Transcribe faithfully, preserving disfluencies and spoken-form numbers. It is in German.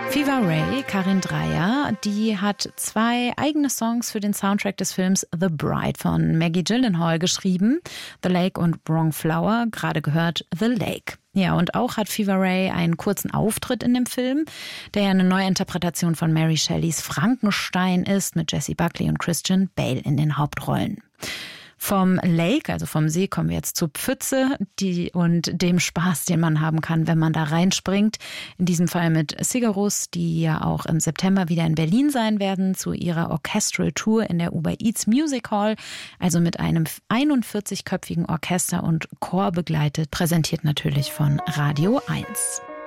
Fever Ray, Karin Dreier, die hat zwei eigene Songs für den Soundtrack des Films The Bride von Maggie Gyllenhaal geschrieben. The Lake und Wrong Flower, gerade gehört The Lake. Ja, und auch hat Fever Ray einen kurzen Auftritt in dem Film, der ja eine Neuinterpretation von Mary Shelleys Frankenstein ist, mit Jessie Buckley und Christian Bale in den Hauptrollen. Vom Lake, also vom See, kommen wir jetzt zur Pfütze die, und dem Spaß, den man haben kann, wenn man da reinspringt. In diesem Fall mit Sigarus, die ja auch im September wieder in Berlin sein werden, zu ihrer Orchestral Tour in der Uber Eats Music Hall, also mit einem einundvierzigköpfigen Orchester und Chor begleitet, präsentiert natürlich von Radio eins.